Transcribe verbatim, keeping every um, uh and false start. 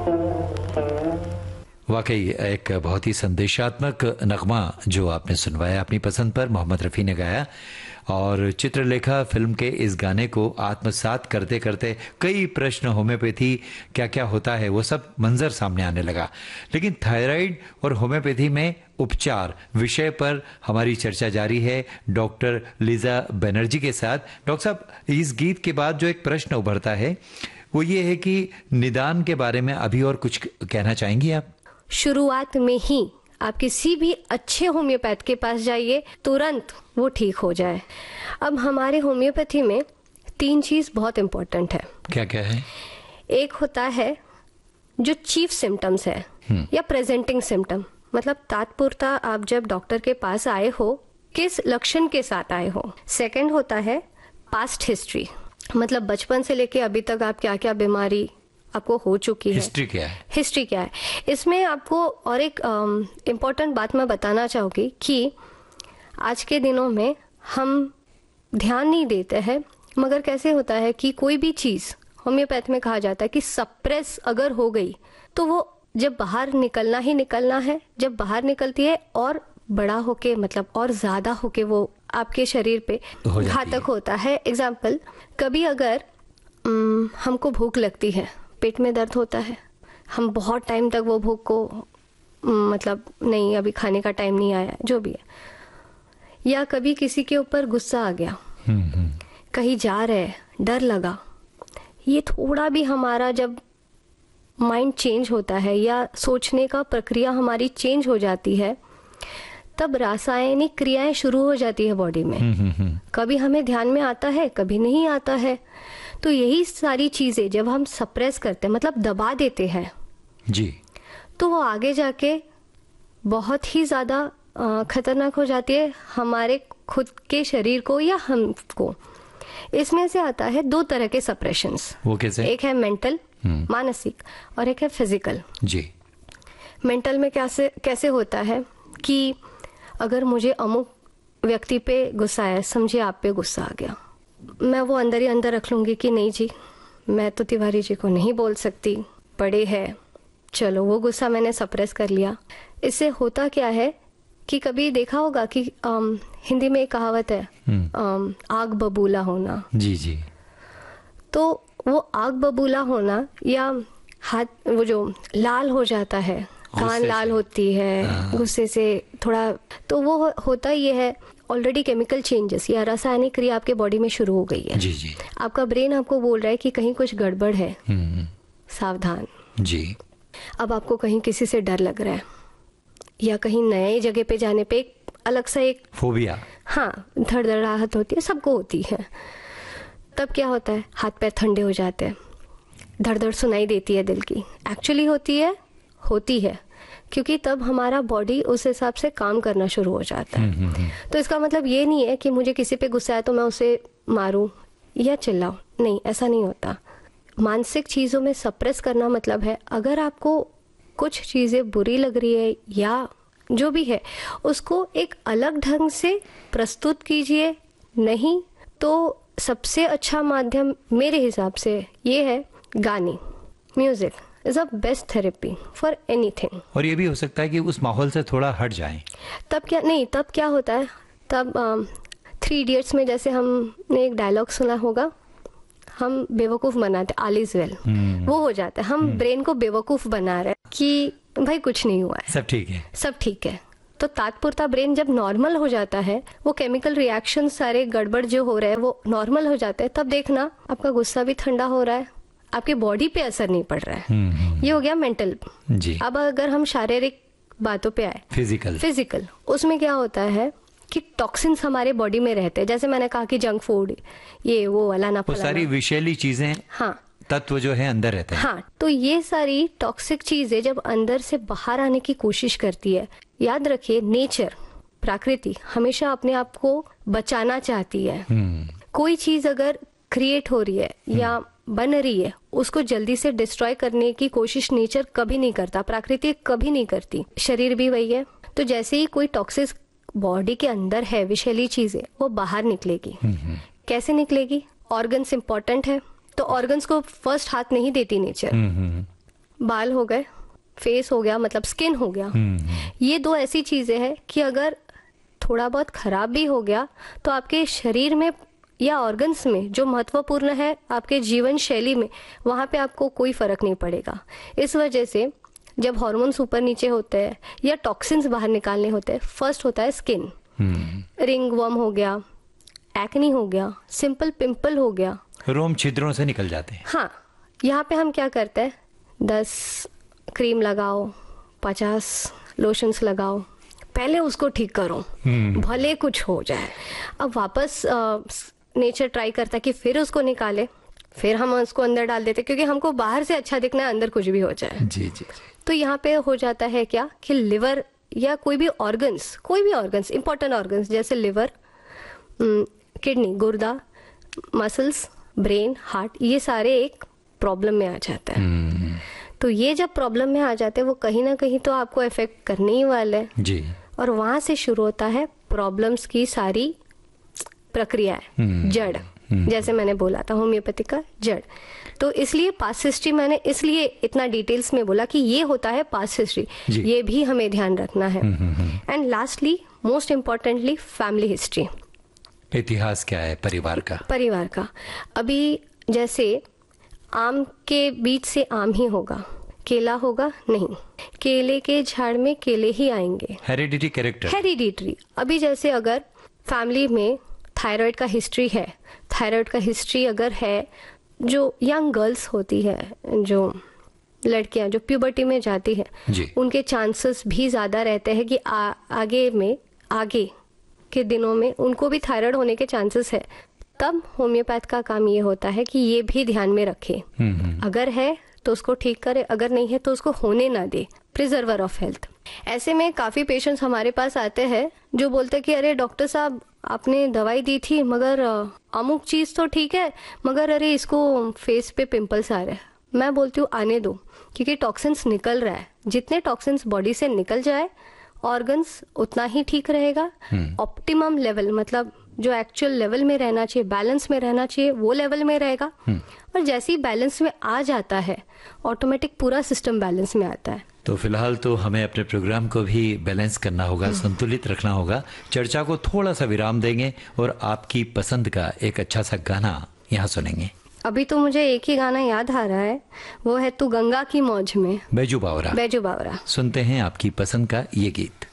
वाकई एक बहुत ही संदेशात्मक नगमा जो आपने सुनवाया अपनी पसंद पर, मोहम्मद रफ़ी ने गाया। और चित्रलेखा फिल्म के इस गाने को आत्मसात करते करते कई प्रश्न, होम्योपैथी क्या क्या होता है वो सब मंजर सामने आने लगा। लेकिन थायराइड और होम्योपैथी में उपचार विषय पर हमारी चर्चा जारी है डॉक्टर लीजा बनर्जी के साथ। डॉक्टर साहब, इस गीत के बाद जो एक प्रश्न उभरता है वो ये है कि निदान के बारे में अभी और कुछ कहना चाहेंगी आप? शुरुआत में ही आप किसी भी अच्छे होम्योपैथ के पास जाइए, तुरंत वो ठीक हो जाए। अब हमारे होम्योपैथी में तीन चीज बहुत इंपॉर्टेंट है। क्या क्या है? एक होता है जो चीफ सिम्टम्स है या प्रेजेंटिंग सिम्टम, मतलब तात्पुरता आप जब डॉक्टर के पास आए हो किस लक्षण के साथ आए हो। सेकंड होता है पास्ट हिस्ट्री, मतलब बचपन से लेके अभी तक आप क्या क्या बीमारी आपको हो चुकी है। हिस्ट्री क्या है? हिस्ट्री क्या है इसमें आपको। और एक इम्पोर्टेंट बात मैं बताना चाहूँगी कि आज के दिनों में हम ध्यान नहीं देते हैं, मगर कैसे होता है कि कोई भी चीज़ होम्योपैथ में कहा जाता है कि सप्रेस अगर हो गई तो वो जब बाहर निकलना ही निकलना है, जब बाहर निकलती है और बड़ा होके, मतलब और ज़्यादा होके वो आपके शरीर पे घातक होता है। एग्जाम्पल, कभी अगर um, हमको भूख लगती है, पेट में दर्द होता है, हम बहुत टाइम तक वो भूख को मतलब नहीं अभी खाने का टाइम नहीं आया, जो भी है, या कभी किसी के ऊपर गुस्सा आ गया, कहीं जा रहे, डर लगा, ये थोड़ा भी हमारा जब माइंड चेंज होता है या सोचने का प्रक्रिया हमारी चेंज हो जाती है, तब रासायनिक क्रियाएं शुरू हो जाती है बॉडी में। कभी हमें ध्यान में आता है, कभी नहीं आता है। तो यही सारी चीजें जब हम सप्रेस करते हैं, मतलब दबा देते हैं जी, तो वो आगे जाके बहुत ही ज्यादा खतरनाक हो जाती है हमारे खुद के शरीर को या हमको। इसमें से आता है दो तरह के सप्रेशंस। वो कैसे? एक है मेंटल, मानसिक, और एक है फिजिकल। जी। मेंटल में कैसे कैसे होता है कि अगर मुझे अमुक व्यक्ति पे गुस्सा है, समझिए आप पे गुस्सा आ गया, मैं वो अंदर ही अंदर रख लूंगी कि नहीं जी, मैं तो तिवारी जी को नहीं बोल सकती, बड़े हैं, चलो वो गुस्सा मैंने सप्रेस कर लिया। इससे होता क्या है कि कभी देखा होगा कि आम, हिंदी में एक कहावत है, आम, आग बबूला होना। जी जी। तो वो आग बबूला होना या हाथ वो जो लाल हो जाता है, कान लाल होती है गुस्से से थोड़ा, तो वो होता ये है ऑलरेडी केमिकल चेंजेस या रासायनिक क्रिया आपके बॉडी में शुरू हो गई है। जी जी। आपका ब्रेन आपको बोल रहा है कि कहीं कुछ गड़बड़ है, सावधान। जी। अब आपको कहीं किसी से डर लग रहा है या कहीं नए जगह पे जाने पे एक अलग सा एक फोबिया, हाँ, धड़धड़ाहट होती है, सबको होती है। तब क्या होता है, हाथ पैर ठंडे हो जाते हैं, धड़धड़ सुनाई देती है दिल की। एक्चुअली होती है होती है क्योंकि तब हमारा बॉडी उस हिसाब से काम करना शुरू हो जाता है। तो इसका मतलब ये नहीं है कि मुझे किसी पे गुस्सा है तो मैं उसे मारूं या चिल्लाऊं, नहीं, ऐसा नहीं होता। मानसिक चीजों में सप्रेस करना मतलब है अगर आपको कुछ चीजें बुरी लग रही है या जो भी है उसको एक अलग ढंग से प्रस्तुत कीजिए। नहीं तो सबसे अच्छा माध्यम मेरे हिसाब से ये है गाने, music is a best therapy for anything. और ये भी हो सकता है कि उस माहौल से थोड़ा हट जाएं। तब क्या नहीं तब क्या होता है, तब थ्री इडियट्स में जैसे हमने एक डायलॉग सुना होगा, हम बेवकूफ बनाते, ऑल इज वेल, वो हो जाता है। हम ब्रेन को बेवकूफ बना रहे हैं कि भाई कुछ नहीं हुआ है, सब ठीक है, सब ठीक है। तो तात्पुरता ब्रेन जब नॉर्मल हो जाता है, वो केमिकल रिएक्शन सारे गड़बड़ जो हो रहे हैं वो नॉर्मल हो जाते हैं, तब देखना आपका गुस्सा भी ठंडा हो रहा है, आपकी बॉडी पे असर नहीं पड़ रहा है। ये हो गया मेंटल जी। अब अगर हम शारीरिक बातों पे आए, फिजिकल फिजिकल उसमें क्या होता है कि टॉक्सिन्स हमारे बॉडी में रहते हैं। जैसे मैंने कहा कि जंक फूड, ये वो वाला ना फलाना, सारी विषैली चीजें, हाँ, तत्व जो है अंदर रहते हैं। हाँ, तो ये सारी टॉक्सिक चीजें जब अंदर से बाहर आने की कोशिश करती है, याद रखिए नेचर, प्रकृति हमेशा अपने आप को बचाना चाहती है। कोई चीज अगर क्रिएट हो रही है या बन रही है, उसको जल्दी से डिस्ट्रॉय करने की कोशिश नेचर कभी नहीं करता, प्रकृति कभी नहीं करती। शरीर भी वही है। तो जैसे ही कोई टॉक्सिक बॉडी के अंदर है, विषैली चीजें, वो बाहर निकलेगी। कैसे निकलेगी? ऑर्गन्स इंपॉर्टेंट है, तो ऑर्गन्स को फर्स्ट हाथ नहीं देती नेचर, बाल हो गए, फेस हो गया, मतलब स्किन हो गया। ये दो ऐसी चीजें हैं कि अगर थोड़ा बहुत खराब भी हो गया तो आपके शरीर में या ऑर्गन्स में जो महत्वपूर्ण है आपके जीवन शैली में, वहां पे आपको कोई फर्क नहीं पड़ेगा। इस वजह से जब हार्मोन्स ऊपर नीचे होते हैं या टॉक्सिन्स बाहर निकालने होते हैं, फर्स्ट होता है स्किन। रिंग वर्म हो गया, एक्नी हो गया, सिंपल पिंपल हो गया, रोम छिद्रों से निकल जाते हैं। हाँ, यहाँ पे हम क्या करते हैं, दस क्रीम लगाओ, पचास लोशंस लगाओ, पहले उसको ठीक करो, भले कुछ हो जाए। अब वापस नेचर ट्राई करता है कि फिर उसको निकाले, फिर हम उसको अंदर डाल देते, क्योंकि हमको बाहर से अच्छा दिखना है, अंदर कुछ भी हो जाए। जी जी। तो यहाँ पे हो जाता है क्या कि लिवर या कोई भी ऑर्गन्स, कोई भी ऑर्गन्स, इंपॉर्टेंट ऑर्गन्स जैसे लिवर, किडनी, गुर्दा, मसल्स, ब्रेन, हार्ट, ये सारे एक प्रॉब्लम में आ जाता है। तो ये जब प्रॉब्लम में आ जाते हैं वो कहीं ना कहीं तो आपको इफेक्ट करने ही वाले हैं जी। और वहां से शुरू होता है प्रॉब्लम्स की सारी प्रक्रियाएं, जड़, जैसे मैंने बोला था होम्योपैथी का जड़। तो इसलिए पास्ट हिस्ट्री मैंने इसलिए इतना डिटेल्स में बोला कि ये होता है पास्ट हिस्ट्री, ये भी हमें ध्यान रखना है। And lastly, most importantly, family history. इतिहास क्या है परिवार का? परिवार का अभी जैसे आम के बीच से आम ही होगा, केला होगा नहीं, केले के झाड़ में केले ही आएंगे। Heredity character, hereditary. अभी जैसे अगर फैमिली में थायराइड का हिस्ट्री है, थायराइड का हिस्ट्री अगर है, जो यंग गर्ल्स होती है, जो लड़कियां जो प्यूबर्टी में जाती है, उनके चांसेस भी ज्यादा रहते हैं कि आ, आगे में आगे के दिनों में उनको भी थायराइड होने के चांसेस है। तब होम्योपैथ का काम ये होता है कि ये भी ध्यान में रखे, अगर है तो उसको ठीक करे, अगर नहीं है तो उसको होने ना दे। Preserver of health. ऐसे में काफी पेशेंट्स हमारे पास आते हैं जो बोलते हैं कि अरे डॉक्टर साहब आपने दवाई दी थी मगर अमुक चीज तो ठीक है, मगर अरे इसको फेस पे पिंपल्स आ रहे हैं। मैं बोलती हूँ आने दो, क्योंकि टॉक्सिन्स निकल रहा है, जितने टॉक्सिन्स बॉडी से निकल जाए ऑर्गन्स उतना ही ठीक रहेगा। ऑप्टिमम लेवल, मतलब जो एक्चुअल लेवल में रहना चाहिए, बैलेंस में रहना चाहिए, वो लेवल में रहेगा। और जैसे ही बैलेंस में आ जाता है ऑटोमेटिक पूरा सिस्टम बैलेंस में आता है। तो फिलहाल तो हमें अपने प्रोग्राम को भी बैलेंस करना होगा, संतुलित रखना होगा। चर्चा को थोड़ा सा विराम देंगे और आपकी पसंद का एक अच्छा सा गाना यहाँ सुनेंगे। अभी तो मुझे एक ही गाना याद आ रहा है, वो है तू गंगा की मौज में, बैजू बावरा। बैजू बावरा। सुनते हैं आपकी पसंद का ये गीत।